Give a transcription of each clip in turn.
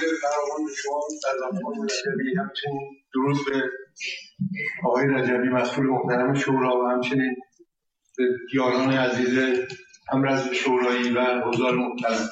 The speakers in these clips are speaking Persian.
فراوان به شما سرزنخان رجبی، همچنین درود به آقای رجبی مسئول محترم شورا و همچنین به یاران عزیز همرز شورایی و حضار محترم.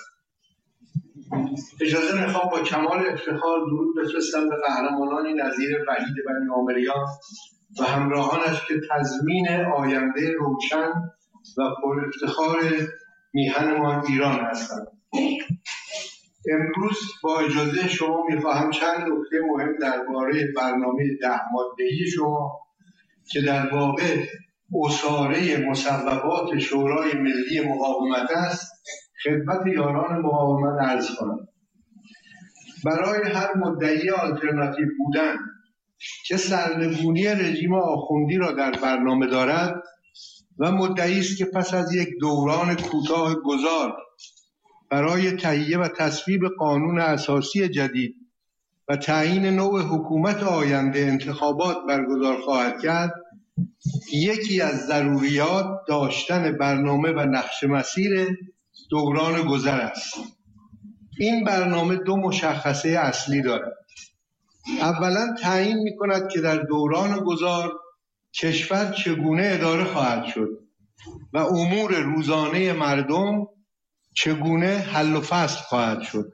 اجازه میخوام با کمال افتخار درود بفرستم به قهرمانانی نظیر وحید بنی عامریان و همراهانش که تضمین آینده روشن و پر افتخار میهنمان ایران هستند. امروز با اجازه شما میخواهم چند نکته مهم درباره برنامه 10 ماده‌ای شما که در واقع اساره مصوبات شورای ملی مقاومت است خدمت یاران مقاومت عرض کنم. برای هر مدعی آلترناتیو بودن که سرنگونی رژیم آخوندی را در برنامه دارد و مدعی است که پس از یک دوران کوتاه گذار برای تهیه و تصویب قانون اساسی جدید و تعیین نوع حکومت آینده انتخابات برگزار خواهد کرد، یکی از ضروریات داشتن برنامه و نقشه مسیر دوران گذر است. این برنامه 2 مشخصه اصلی دارد. اولا تعیین می‌کند که در دوران گذار کشور چگونه اداره خواهد شد و امور روزانه مردم چگونه حل و فصل خواهد شد.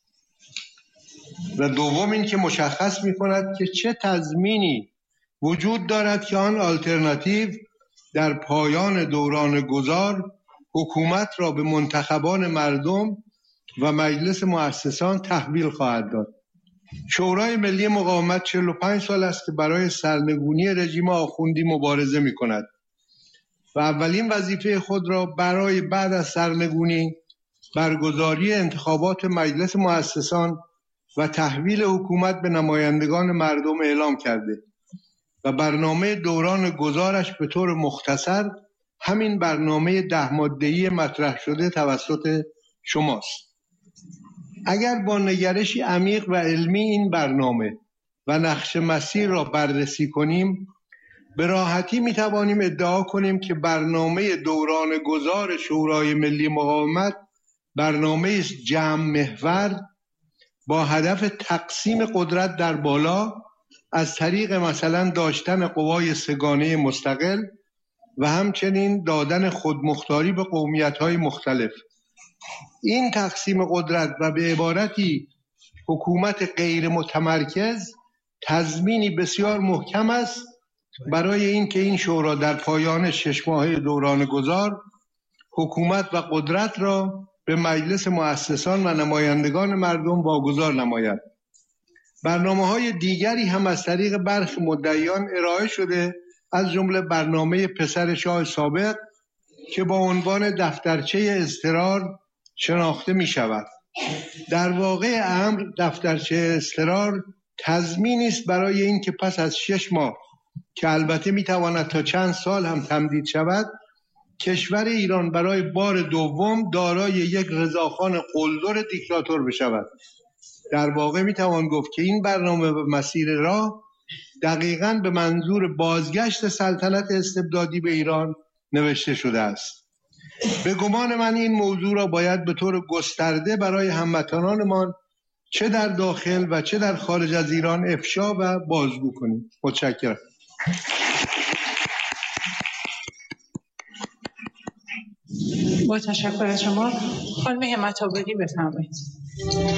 و دوم این که مشخص می‌کند که چه تضمینی وجود دارد که آن آلترناتیو در پایان دوران گذار حکومت را به منتخبان مردم و مجلس مؤسسان تحویل خواهد داد. شورای ملی مقاومت 45 سال است که برای سرنگونی رژیم آخوندی مبارزه می‌کند و اولین وظیفه خود را برای بعد از سرنگونی برگزاری انتخابات مجلس مؤسسان و تحویل حکومت به نمایندگان مردم اعلام کرده و برنامه دوران گذارش به طور مختصر همین برنامه 10 ماده‌ای مطرح شده توسط شماست. اگر با نگرشی عمیق و علمی این برنامه و نقشه مسیر را بررسی کنیم، به راحتی میتوانیم ادعا کنیم که برنامه دوران گذار شورای ملی مقاومت برنامه است جمع محور با هدف تقسیم قدرت در بالا از طریق مثلا داشتن قوای سگانه مستقل و همچنین دادن خودمختاری به قومیت‌های مختلف. این تقسیم قدرت و به عبارتی حکومت غیر متمرکز تضمینی بسیار محکم است برای اینکه این شورا در پایان 6 ماهه دوران گذار حکومت و قدرت را به مجلس مؤسسان و نمایندگان مردم واگذار نماید. برنامه‌های دیگری هم از طریق برخی مدعیان ارائه شده، از جمله برنامه پسر شاه سابق که با عنوان دفترچه اضطرار شناخته می شود. در واقع امر دفترچه اضطرار تضمینی است برای اینکه پس از 6 ماه که البته می تواند تا چند سال هم تمدید شود، کشور ایران برای بار دوم دارای یک رضاخان قلدر دیکتاتور بشود. در واقع می توان گفت که این برنامه به مسیر راه دقیقاً به منظور بازگشت سلطنت استبدادی به ایران نوشته شده است. به گمان من این موضوع را باید به طور گسترده برای هموطنانمان چه در داخل و چه در خارج از ایران افشا و بازگو کنیم. متشکرم. با تشکر از شما. خانم همت آبادی بفرمایید.